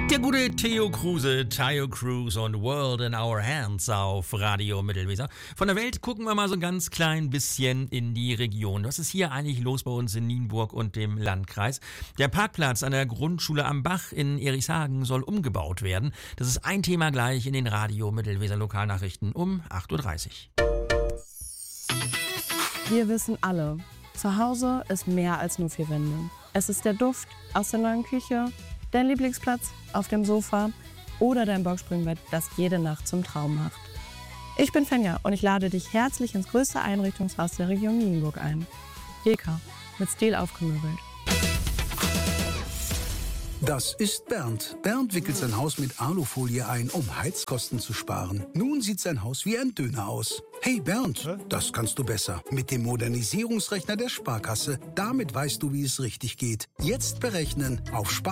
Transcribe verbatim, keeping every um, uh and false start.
Der gute Theo Kruse, Tayo Cruz und World in Our Hands auf Radio Mittelweser. Von der Welt gucken wir mal so ein ganz klein bisschen in die Region. Was ist hier eigentlich los bei uns in Nienburg und dem Landkreis? Der Parkplatz an der Grundschule am Bach in Erichshagen soll umgebaut werden. Das ist ein Thema gleich in den Radio Mittelweser Lokalnachrichten um acht Uhr dreißig. Wir wissen alle, zu Hause ist mehr als nur vier Wände. Es ist der Duft aus der neuen Küche, dein Lieblingsplatz auf dem Sofa oder dein Boxspringbett, das jede Nacht zum Traum macht. Ich bin Fenja und ich lade dich herzlich ins größte Einrichtungshaus der Region Nienburg ein. Deka, mit Stil aufgemöbelt. Das ist Bernd. Bernd wickelt sein Haus mit Alufolie ein, um Heizkosten zu sparen. Nun sieht sein Haus wie ein Döner aus. Hey Bernd, das kannst du besser. Mit dem Modernisierungsrechner der Sparkasse. Damit weißt du, wie es richtig geht. Jetzt berechnen auf Spar